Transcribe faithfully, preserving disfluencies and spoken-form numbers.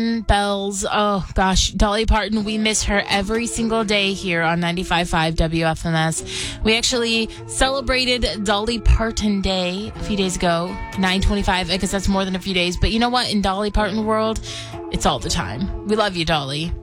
Bells. Oh, gosh. Dolly Parton, we miss her every single day here on ninety-five point five W F M S. We actually celebrated Dolly Parton Day a few days ago, nine twenty-five. I guess that's more than a few days. But you know what? In Dolly Parton world, it's all the time. We love you, Dolly.